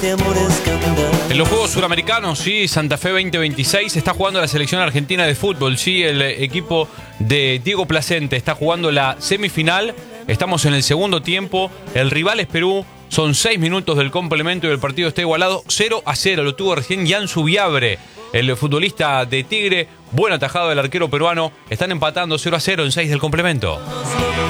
En los Juegos Suramericanos, sí, Santa Fe 2026 está jugando la selección argentina de fútbol, sí, el equipo de Diego Placente está jugando la semifinal, estamos en el segundo tiempo, el rival es Perú, son 6 minutos del complemento y el partido está igualado 0-0, lo tuvo recién Jan Subiabre, el futbolista de Tigre, buen atajado del arquero peruano, están empatando 0-0 en 6 del complemento.